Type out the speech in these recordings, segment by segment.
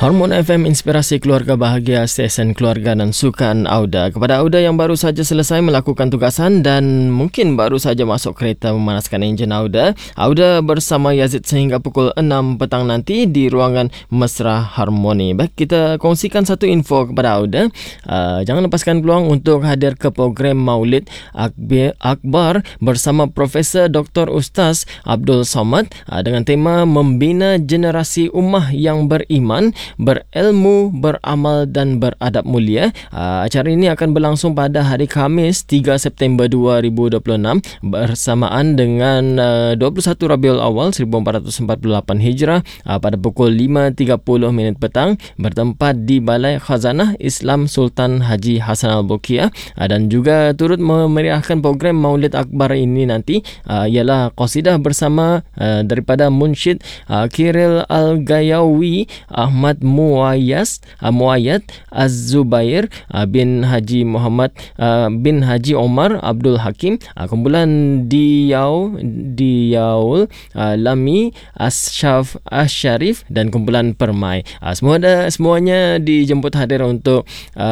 Hormon FM Inspirasi Keluarga Bahagia, stesen keluarga dan sukan Auda. Kepada Auda yang baru saja selesai melakukan tugasan dan mungkin baru saja masuk kereta memanaskan enjin Auda, Auda bersama Yazid sehingga pukul 6 petang nanti di ruangan Mesra Harmoni. Baik, kita kongsikan satu info kepada Auda. Jangan lepaskan peluang untuk hadir ke program Maulid Akbar bersama Profesor Dr. Ustaz Abdul Somad dengan tema Membina Generasi Ummah yang Beriman, Berilmu, Beramal dan Beradab Mulia. Acara ini akan berlangsung pada hari Khamis 3 September 2026 bersamaan dengan 21 Rabiul Awal 1448 Hijrah pada pukul 5.30 petang bertempat di Balai Khazanah Islam Sultan Haji Hassan Al-Bolkiah. Dan juga turut memeriahkan program Maulid Akbar ini nanti ialah qasidah bersama daripada Munsyid Kiril Al-Gayawi Ahmad Muayyad Az-Zubair bin Haji Muhammad bin Haji Omar Abdul Hakim, kumpulan Diyaul Lami Asy-Syarif dan kumpulan Permai. Semuanya dijemput hadir untuk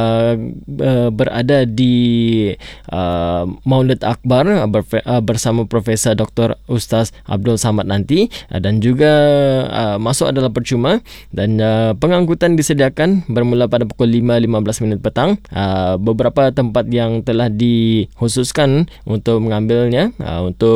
berada di Maulid Akbar bersama Profesor Dr. Ustaz Abdul Samad nanti, dan juga masuk adalah percuma dan pengangkutan disediakan bermula pada pukul 5.15 petang. Beberapa tempat yang telah dikhususkan untuk mengambilnya untuk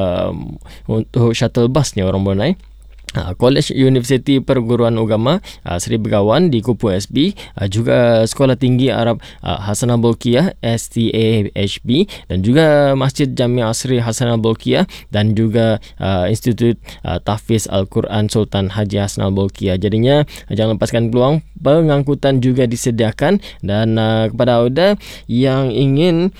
shuttle busnya orang Brunei. College Universiti Perguruan Agama Seri Begawan di Kupu SB, juga Sekolah Tinggi Arab Hassan Al-Bolkiah STAHB, dan juga Masjid Jami' Asri Hassan Al-Bolkiah dan juga Institut Tahfiz Al-Quran Sultan Haji Hassan Al-Bolkiah. Jadinya jangan lepaskan peluang, pengangkutan juga disediakan. Dan kepada Auda yang ingin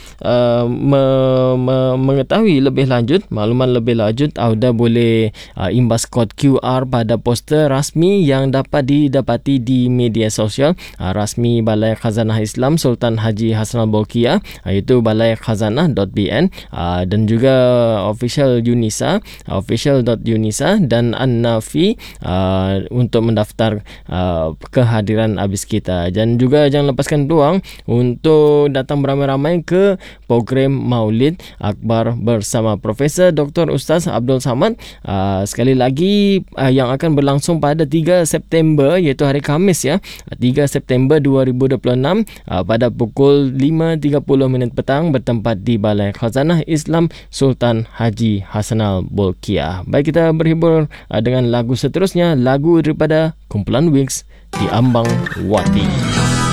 mengetahui lebih lanjut, makluman lebih lanjut, Auda boleh imbas kod QR pada poster rasmi yang dapat didapati di media sosial rasmi Balai Khazanah Islam Sultan Haji Hassan Al-Bolkiah, iaitu balaikhazanah.bn, dan juga official Unisa, official.unisa dan An-Nafi untuk mendaftar kehadiran habis kita. Dan juga jangan lepaskan peluang untuk datang beramai-ramai ke program Maulid Akbar bersama Profesor Dr. Ustaz Abdul Samad. Sekali lagi yang akan berlangsung pada 3 September, iaitu hari Khamis ya, 3 September 2026 pada pukul 5.30 petang bertempat di Balai Khazanah Islam Sultan Haji Hassan Al-Bolkiah. Baik, kita berhibur dengan lagu seterusnya, lagu daripada kumpulan Wings, Di Ambang Wati.